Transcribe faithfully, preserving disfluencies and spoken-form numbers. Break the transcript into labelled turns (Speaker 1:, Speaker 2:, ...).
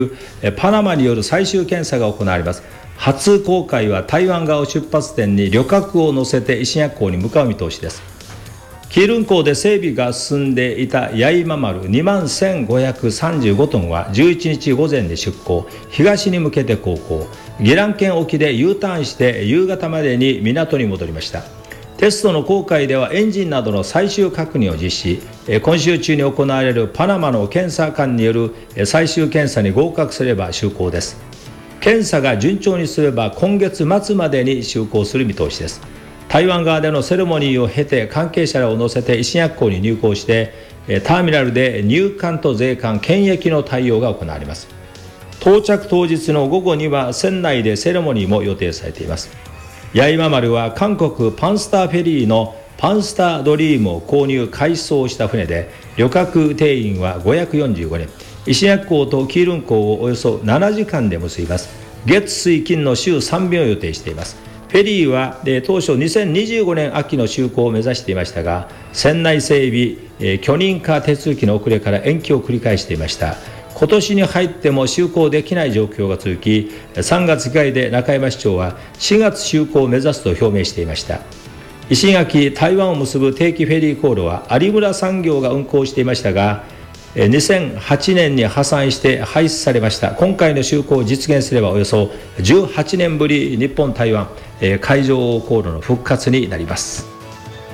Speaker 1: パナマによる最終検査が行われます。初航海は台湾側を出発点に旅客を乗せて石垣港に向かう見通しです。キールン港で整備が進んでいた八重間丸にまんせんごひゃくさんじゅうごトンはじゅういちにち午前で出港、東に向けて航行、宜蘭県沖で U ターンして夕方までに港に戻りました。テストの航海ではエンジンなどの最終確認を実施、今週中に行われるパナマの検査官による最終検査に合格すれば就航です。検査が順調にすれば今月末までに就航する見通しです。台湾側でのセレモニーを経て関係者らを乗せて石垣港に入港して、ターミナルで入管と税関、検疫の対応が行われます。到着当日の午後には船内でセレモニーも予定されています。八重間丸は韓国パンスターフェリーのパンスタードリームを購入改装した船で、旅客定員はごひゃくよんじゅうごにん、石垣港とキールン港をおよそななじかんで結びます。月水金の週さんべんを予定しています。フェリーは当初にせんにじゅうごねん秋の就航を目指していましたが、船内整備、許認可手続きの遅れから延期を繰り返していました。今年に入っても就航できない状況が続き、さんがつ議会で中山市長はしがつ就航を目指すと表明していました。石垣・台湾を結ぶ定期フェリー航路は有村産業が運航していましたが、にせんはちねんに破産して廃止されました。今回の就航を実現すればおよそじゅうはちねんぶり日本台湾海上航路の復活になります。